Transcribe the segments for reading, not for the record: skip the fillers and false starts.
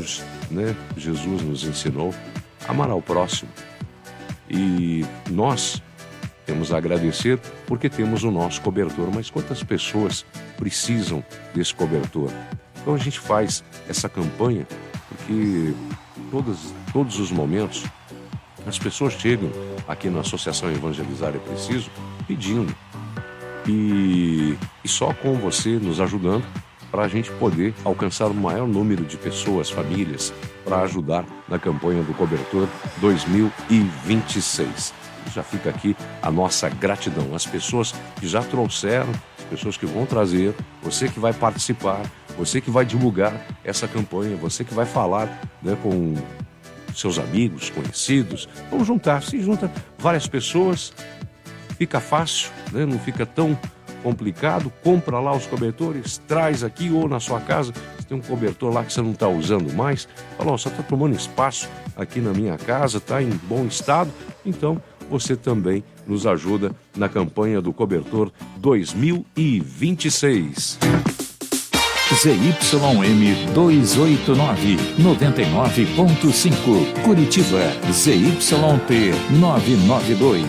né, Jesus nos ensinou a amar ao próximo. E nós temos a agradecer porque temos o nosso cobertor, mas quantas pessoas precisam desse cobertor? Então a gente faz essa campanha porque todos os momentos as pessoas chegam aqui na Associação Evangelizar é Preciso pedindo. E só com você nos ajudando para a gente poder alcançar o maior número de pessoas, famílias, para ajudar na campanha do Cobertor 2026. Já fica aqui a nossa gratidão às pessoas que já trouxeram, as pessoas que vão trazer, você que vai participar, você que vai divulgar essa campanha, você que vai falar, né, com seus amigos, conhecidos. Vamos juntar, se junta várias pessoas, fica fácil, né? Não fica tão complicado. Compra lá os cobertores, traz aqui ou na sua casa, você tem um cobertor lá que você não está usando mais, fala, só está tomando espaço aqui na minha casa, está em bom estado, então você também nos ajuda na campanha do Cobertor 2026. ZYM 289, 99.5, Curitiba, ZYT 992,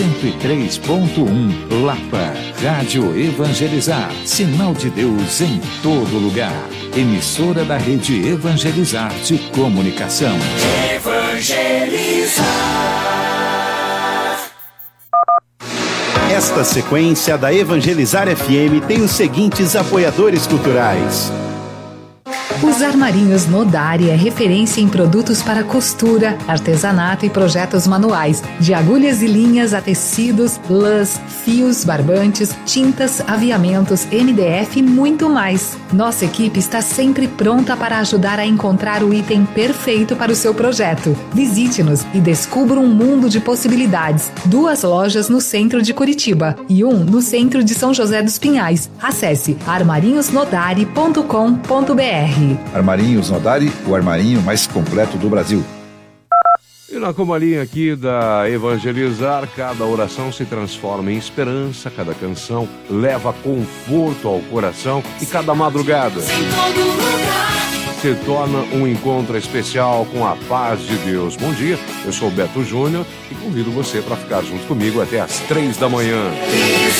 103.1, Lapa, Rádio Evangelizar, sinal de Deus em todo lugar, emissora da Rede Evangelizar de Comunicação. Evangelizar. Esta sequência da Evangelizar FM tem os seguintes apoiadores culturais. Os Armarinhos Nodari é referência em produtos para costura, artesanato e projetos manuais, de agulhas e linhas a tecidos, lãs, fios, barbantes, tintas, aviamentos, MDF e muito mais. Nossa equipe está sempre pronta para ajudar a encontrar o item perfeito para o seu projeto. Visite-nos e descubra um mundo de possibilidades. 2 lojas no centro de Curitiba e 1 no centro de São José dos Pinhais. Acesse armarinhosnodari.com.br. Armarinhos Nodari, o armarinho mais completo do Brasil. E na comalinha aqui da Evangelizar, cada oração se transforma em esperança, cada canção leva conforto ao coração e cada madrugada se torna um encontro especial com a paz de Deus. Bom dia, eu sou o Beto Júnior e convido você para ficar junto comigo até às 3 da manhã.